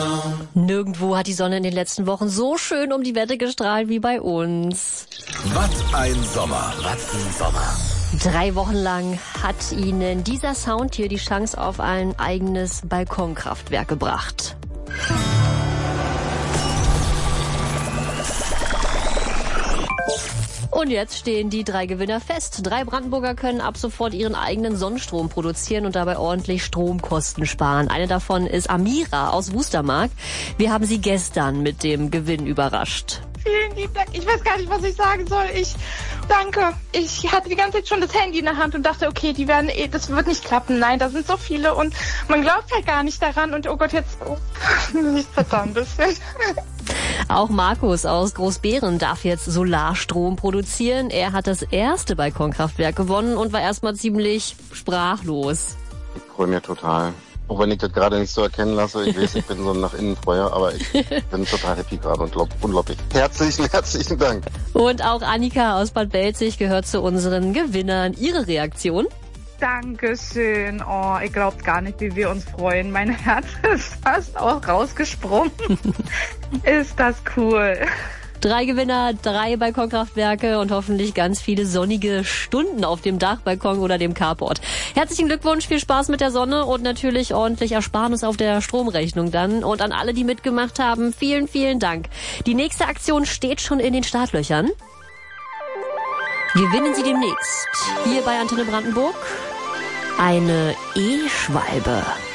Nirgendwo hat die Sonne in den letzten Wochen so schön um die Wette gestrahlt wie bei uns. Was ein Sommer, was ein Sommer. 3 Wochen lang hat Ihnen dieser Sound hier die Chance auf ein eigenes Balkonkraftwerk gebracht. Und jetzt stehen die 3 Gewinner fest. 3 Brandenburger können ab sofort ihren eigenen Sonnenstrom produzieren und dabei ordentlich Stromkosten sparen. Eine davon ist Amira aus Wustermark. Wir haben sie gestern mit dem Gewinn überrascht. Vielen lieben Dank. Ich weiß gar nicht, was ich sagen soll. Danke. Ich hatte die ganze Zeit schon das Handy in der Hand und dachte, okay, das wird nicht klappen. Nein, da sind so viele und man glaubt halt gar nicht daran. Und oh Gott, jetzt ich zitter ein bisschen. Auch Markus aus Großbeeren darf jetzt Solarstrom produzieren. Er hat das erste Balkonkraftwerk gewonnen und war erstmal ziemlich sprachlos. Ich freue mich total. Auch wenn ich das gerade nicht so erkennen lasse. Ich weiß, ich bin so ein nach innen Freuer, aber ich bin total happy gerade und unglaublich. Herzlichen Dank. Und auch Annika aus Bad Belzig gehört zu unseren Gewinnern. Ihre Reaktion? Dankeschön. Oh, ihr glaubt gar nicht, wie wir uns freuen. Mein Herz ist fast auch rausgesprungen. Ist das cool. 3 Gewinner, 3 Balkonkraftwerke und hoffentlich ganz viele sonnige Stunden auf dem Dach, Balkon oder dem Carport. Herzlichen Glückwunsch, viel Spaß mit der Sonne und natürlich ordentlich Ersparnis auf der Stromrechnung dann. Und an alle, die mitgemacht haben, vielen, vielen Dank. Die nächste Aktion steht schon in den Startlöchern. Gewinnen Sie demnächst hier bei Antenne Brandenburg eine E-Schwalbe.